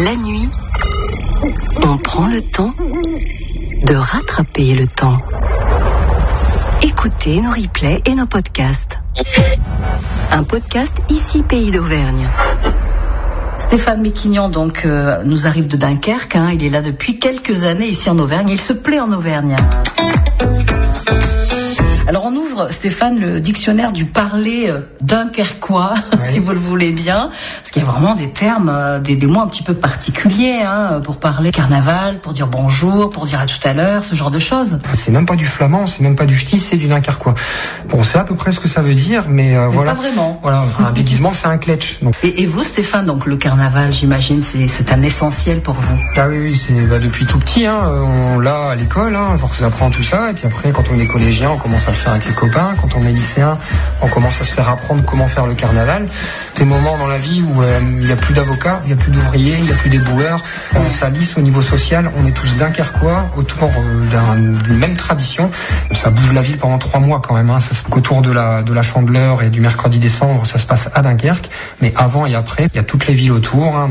La nuit, on prend le temps de rattraper le temps. Écoutez nos replays et nos podcasts. Un podcast ici Pays d'Auvergne. Stéphane Méquignon donc nous arrive de Dunkerque. Il est là depuis quelques années ici en Auvergne. Il se plaît en Auvergne. Alors on ouvre, Stéphane, le dictionnaire du parler dunkerquois, si vous le voulez bien, parce qu'il y a vraiment des termes, des mots un petit peu particuliers pour parler carnaval, pour dire bonjour, pour dire à tout à l'heure, ce genre de choses. C'est même pas du flamand, c'est même pas du ch'ti, c'est du dunkerquois. Bon, c'est à peu près ce que ça veut dire, mais voilà. Pas vraiment. Voilà, un déguisement, c'est un kletch. Donc. Et vous, Stéphane, donc le carnaval, j'imagine, c'est un essentiel pour vous. Ah oui, c'est depuis tout petit, on l'a à l'école, on apprend tout ça, et puis après, quand on est collégien, on commence à le faire avec les copains. Quand on est lycéen, on commence à se faire apprendre comment faire le carnaval. Des moments dans la vie où il n'y a plus d'avocats, il n'y a plus d'ouvriers, il n'y a plus d'éboueurs. Ça lisse au niveau social. On est tous dunkerquois autour d'une même tradition. Ça bouge la ville pendant 3 mois quand même. Autour de la Chandeleur et du mercredi décembre, ça se passe à Dunkerque. Mais avant et après, il y a toutes les villes autour.